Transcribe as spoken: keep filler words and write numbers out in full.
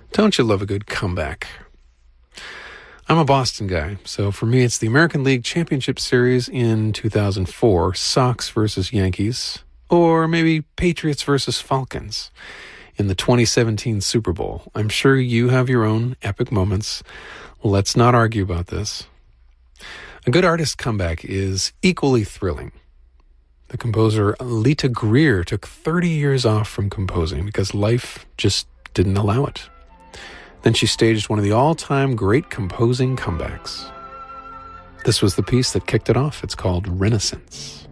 Don't you love a good comeback? I'm a Boston guy, so for me it's the American League Championship Series in two thousand four, Sox versus Yankees, or maybe Patriots versus Falcons in the twenty seventeen Super Bowl. I'm sure you have your own epic moments. Let's not argue about this. A good artist comeback is equally thrilling. The composer Lita Greer took thirty years off from composing because life just didn't allow it. Then she staged one of the all-time great composing comebacks. This was the piece that kicked it off. It's called Renaissance.